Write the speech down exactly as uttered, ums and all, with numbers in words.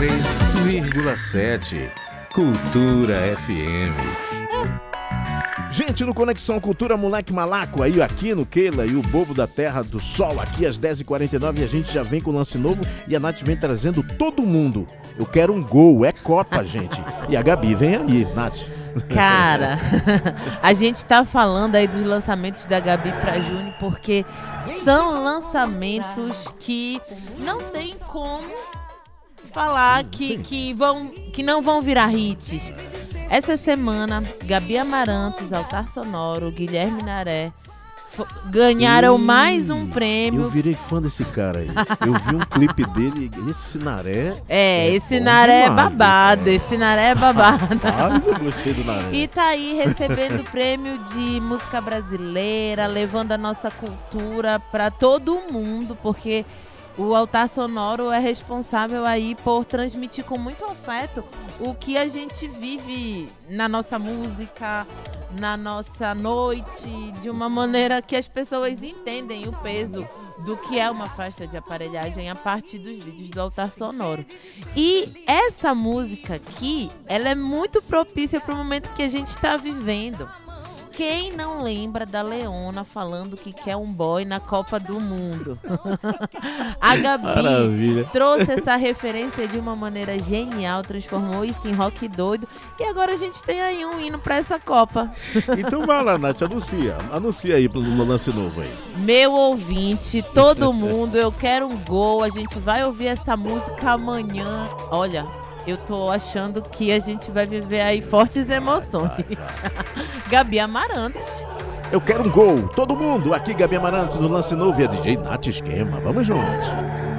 três vírgula sete. Cultura F M. Gente, no Conexão Cultura, moleque malaco, aí aqui no Keila e o Bobo da Terra do Sol, aqui às dez e quarenta e nove, a gente já vem com o lance novo e a Nath vem trazendo todo mundo. Eu quero um gol, é Copa, gente. E a Gabi vem aí, Nath. Cara, a gente tá falando aí dos lançamentos da Gabi pra Juni, porque são lançamentos que não tem como falar que, que, vão, que não vão virar hits. Essa semana, Gabi Amarantos, Altar Sonoro, Guilherme Naré f- ganharam Ei, mais um prêmio. Eu virei fã desse cara aí. Eu vi um clipe dele, esse Naré. É, é esse bom Naré é demais, babado, cara. esse Naré é babado. Mas eu gostei do Naré. E tá aí recebendo o prêmio de música brasileira, levando a nossa cultura pra todo mundo, porque o Altar Sonoro é responsável aí por transmitir com muito afeto o que a gente vive na nossa música, na nossa noite, de uma maneira que as pessoas entendem o peso do que é uma festa de aparelhagem a partir dos vídeos do Altar Sonoro. E essa música aqui, ela é muito propícia para o momento que a gente está vivendo. Quem não lembra da Leona falando que quer um boy na Copa do Mundo? A Gabi Maravilha. trouxe essa referência de uma maneira genial, transformou isso em rock doido. E agora a gente tem aí um hino pra essa Copa. Então vai lá, Nath, anuncia. Anuncia aí no lance novo aí. Meu ouvinte, todo mundo, eu quero um gol. A gente vai ouvir essa música amanhã. Olha, eu tô achando que a gente vai viver aí fortes emoções. Vai, vai. Gabi Amarantos. Eu quero um gol. Todo mundo aqui, Gabi Amarantos, no lance novo e a D J Nath Esquema. Vamos juntos.